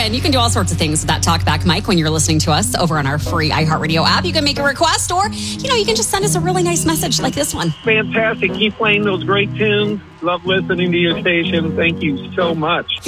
and you can do all sorts of things with that talkback mic when you're listening to us over on our free iHeartRadio app. You can make a request, or, you can just send us a really nice message like this one. Fantastic. Keep playing those great tunes. Love listening to your station. Thank you so much.